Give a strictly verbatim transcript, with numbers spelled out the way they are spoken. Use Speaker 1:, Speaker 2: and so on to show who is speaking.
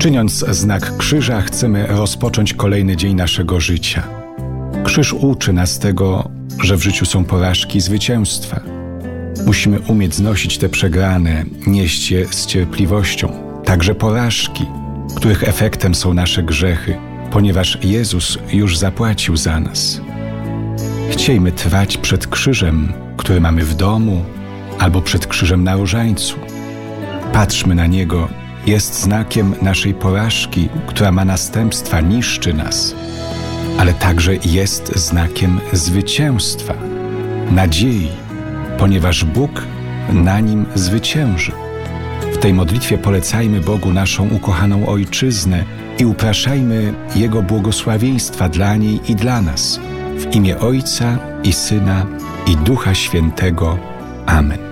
Speaker 1: Czyniąc znak krzyża, chcemy rozpocząć kolejny dzień naszego życia. Krzyż uczy nas tego, że w życiu są porażki i zwycięstwa. Musimy umieć znosić te przegrane, nieść je z cierpliwością, także porażki, których efektem są nasze grzechy, ponieważ Jezus już zapłacił za nas. Chciejmy trwać przed krzyżem, który mamy w domu, albo przed krzyżem na różańcu. Patrzmy na niego, jest znakiem naszej porażki, która ma następstwa, niszczy nas, ale także jest znakiem zwycięstwa, nadziei, ponieważ Bóg na nim zwycięży. W tej modlitwie polecajmy Bogu naszą ukochaną Ojczyznę i upraszajmy Jego błogosławieństwa dla niej i dla nas. W imię Ojca i Syna i Ducha Świętego. Amen.